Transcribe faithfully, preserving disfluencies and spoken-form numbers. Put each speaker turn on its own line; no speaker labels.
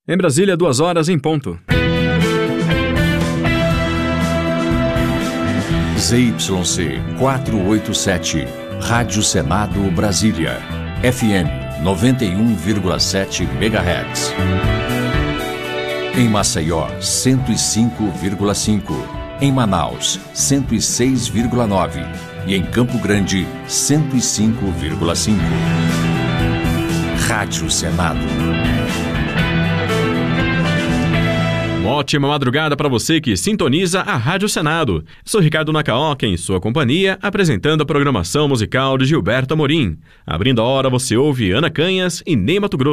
Em Brasília, duas horas em ponto.
Z Y C quatrocentos e oitenta e sete, Rádio Senado Brasília, F M noventa e um vírgula sete megahertz. Em Maceió, cento e cinco vírgula cinco. Em Manaus, cento e seis vírgula nove. E em Campo Grande, cento e cinco vírgula cinco. Rádio Senado.
Uma ótima madrugada para você que sintoniza a Rádio Senado. Sou Ricardo Nakaoka, em sua companhia, apresentando a programação musical de Gilberto Amorim. Abrindo a hora, você ouve Ana Canhas e Ney Mato Grosso.